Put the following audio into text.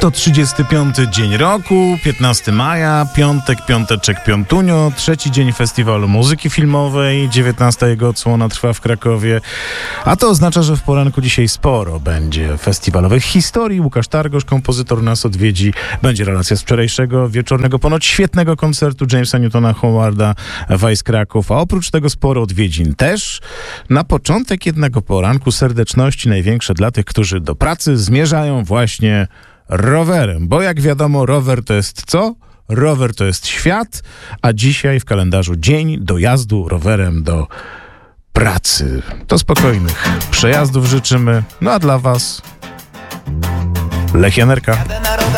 To 35. dzień roku, 15 maja, piąteczek piątunio, trzeci dzień Festiwalu Muzyki Filmowej, 19 jego odsłona trwa w Krakowie, a to oznacza, że w poranku dzisiaj sporo będzie festiwalowych historii. Łukasz Targosz, kompozytor, nas odwiedzi, będzie relacja z wczorajszego wieczornego, ponoć świetnego koncertu Jamesa Newtona Howarda w Ice Kraków, a oprócz tego sporo odwiedzin też. Na początek jednego poranku serdeczności największe dla tych, którzy do pracy zmierzają właśnie rowerem, bo jak wiadomo, rower to jest co? Rower to jest świat, a dzisiaj w kalendarzu dzień dojazdu rowerem do pracy. To spokojnych przejazdów życzymy, no a dla was Lech Janerka.